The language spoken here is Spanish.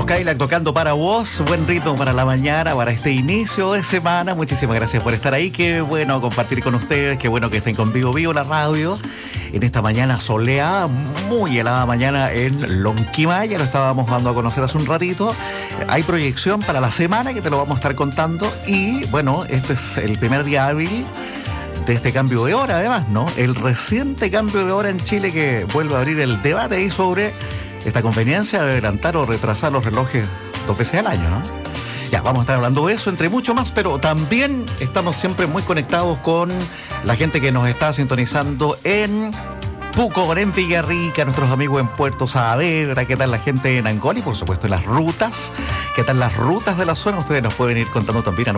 Los Cadillac tocando para vos, buen ritmo para la mañana, para este inicio de semana. Muchísimas gracias por estar ahí, qué bueno compartir con ustedes, qué bueno que estén con Vivo la radio. En esta mañana soleada, muy helada mañana en Lonquimaya, lo estábamos dando a conocer hace un ratito. Hay proyección para la semana que te lo vamos a estar contando y bueno, este es el primer día hábil de este cambio de hora además, ¿no? El reciente cambio de hora en Chile que vuelve a abrir el debate ahí sobre esta conveniencia de adelantar o retrasar los relojes 2 veces al año, ¿no? Ya, vamos a estar hablando de eso, entre mucho más, pero también estamos siempre muy conectados con la gente que nos está sintonizando en Pucón, en Villarrica, nuestros amigos en Puerto Saavedra, qué tal la gente en Angol y por supuesto en las rutas, qué tal las rutas de la zona, ustedes nos pueden ir contando también a